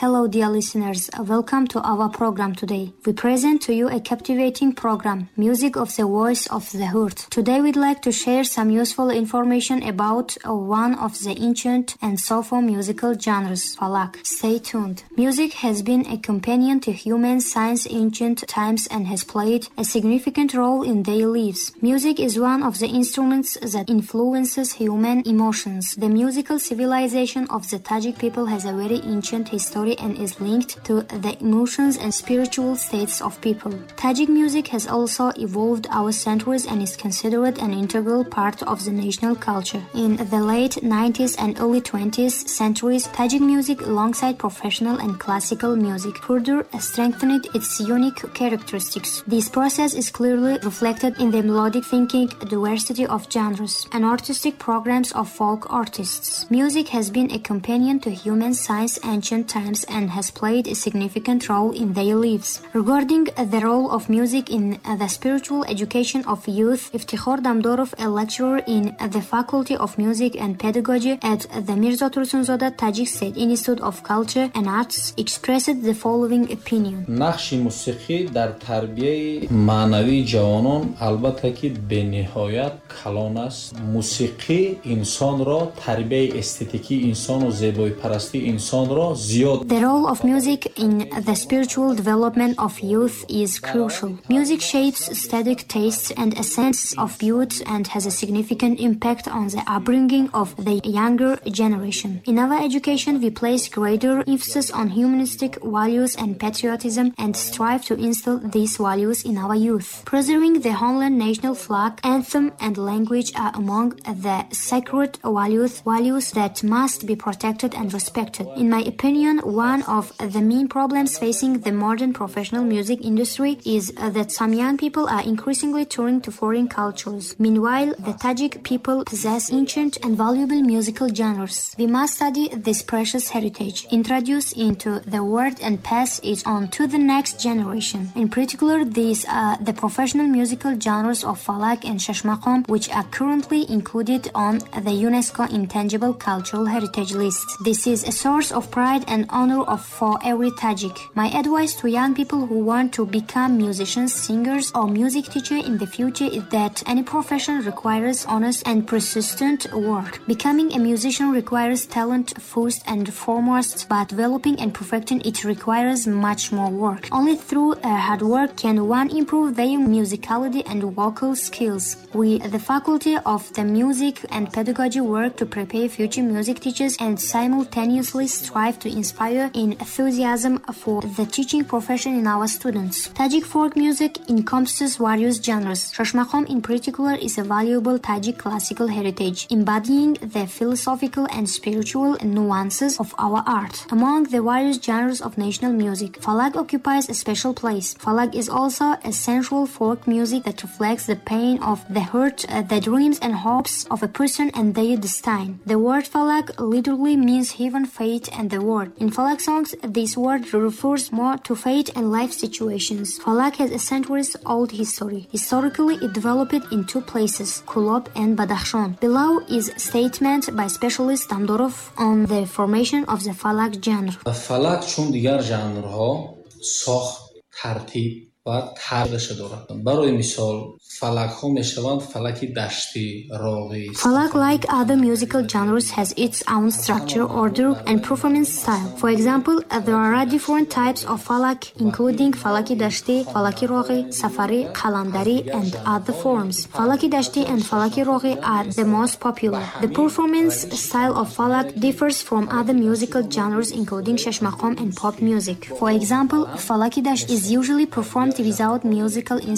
Hello dear listeners, welcome to our program today. We present to you a captivating program, Music of the Voice of the Heart. Today we'd like to share some useful information about one of the ancient and soulful musical genres, Falak. Stay tuned. Music has been a companion to human since ancient times and has played a significant role in their lives. Music is one of the instruments that influences human emotions. The musical civilization of the Tajik people has a very ancient history and is linked to the emotions and spiritual states of people. Tajik music has also evolved over centuries and is considered an integral part of the national culture. In the late 19th and early 20th centuries, Tajik music alongside professional and classical music further strengthened its unique characteristics. This process is clearly reflected in the melodic thinking, diversity of genres, and artistic programs of folk artists. Music has been a companion to human since ancient times and has played a significant role in their lives. Regarding the role of music in the spiritual education of youth, Iftikhar Damdorov, a lecturer in the Faculty of Music and Pedagogy at the Mirza Tursunzada Tajik State Institute of Culture and Arts, expressed the following opinion. نقش موسیقی در تربیت معنوی جوانان البته که به نهایت کلان است. موسیقی انسان را تربیت استتیکی انسان و زیبایی پرستی انسان را زیاد. The role of music in the spiritual development of youth is crucial. Music shapes aesthetic tastes and a sense of beauty and has a significant impact on the upbringing of the younger generation. In our education, we place greater emphasis on humanistic values and patriotism and strive to instill these values in our youth. Preserving the homeland national flag, anthem and language are among the sacred values that must be protected and respected. In my opinion, one of the main problems facing the modern professional music industry is that some young people are increasingly turning to foreign cultures. Meanwhile, the Tajik people possess ancient and valuable musical genres. We must study this precious heritage, introduce into the world and pass it on to the next generation. In particular, these are the professional musical genres of Falak and Shashmaqom, which are currently included on the UNESCO Intangible Cultural Heritage List. This is a source of pride and honor for every Tajik. My advice to young people who want to become musicians, singers, or music teacher in the future is that any profession requires honest and persistent work. Becoming a musician requires talent first and foremost, but developing and perfecting it requires much more work. Only through hard work can one improve their musicality and vocal skills. We, the Faculty of the Music and Pedagogy, work to prepare future music teachers and simultaneously strive to inspire enthusiasm for the teaching profession in our students. Tajik folk music encompasses various genres. Shashmaqom in particular is a valuable Tajik classical heritage, embodying the philosophical and spiritual nuances of our art. Among the various genres of national music, Falak occupies a special place. Falak is also a sensual folk music that reflects the pain of the heart, the dreams and hopes of a person and their destiny. The word Falak literally means heaven, fate, and the world. In Falak songs, this word refers more to fate and life situations. Falak has a centuries-old history. Historically, it developed in two places, Kulob and Badakhshan. Below is a statement by specialist Damdorov on the formation of the Falak genre. فلک چون دیگر ژانرها ساخت ترتیب و طرحش دارد. برای مثال فلک ها میشوند فلک دشتی، راغی. Falak, like other musical genres, has its own structure, order, and performance style. For example, there are different types of Falak, including Falaki Dashti, Falaki Roghi, Safari, Qalandari, and other forms. Falaki Dashti and Falaki Roghi are the most popular. The performance style of Falak differs from other musical genres, including Shashmaqom and pop music. For example, Falaki Dasht is usually performed without musical instruments.